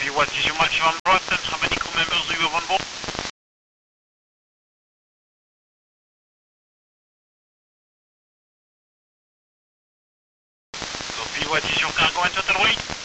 what is your maximum route and how many crew members do you have on board? Copy, what is your cargo and total weight?